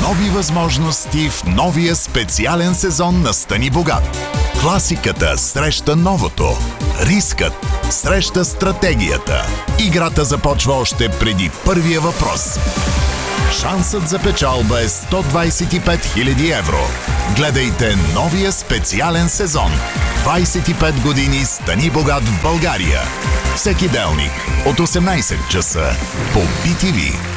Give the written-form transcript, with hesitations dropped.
нови възможности в новия специален сезон на Стани богат. Класиката среща новото. Рискът среща стратегията. Играта започва още преди първия въпрос. Шансът за печалба е 125 000 евро. Гледайте новия специален сезон. 25 години Стани богат в България. Всеки делник от 18 часа по BTV.